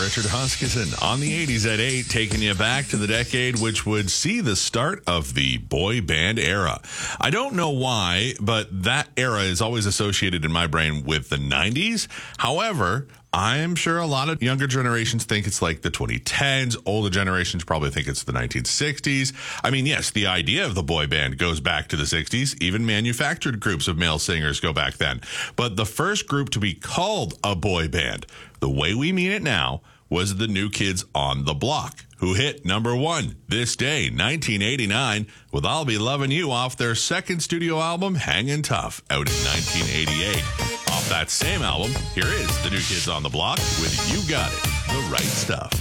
Richard Huskisson on the 80s at 8, taking you back to the decade which would see the start of the boy band era. I don't know why, but that era is always associated in my brain with the 90s. However, I'm sure a lot of younger generations think it's like the 2010s. Older generations probably think it's the 1960s. I mean, yes, the idea of the boy band goes back to the 60s. Even manufactured groups of male singers go back then. But the first group to be called a boy band, the way we mean it now, was the New Kids on the Block, who hit number one this day, 1989, with I'll Be Lovin' You off their second studio album, Hangin' Tough, out in 1988. Off that same album, here is the New Kids on the Block with You Got It, the Right Stuff.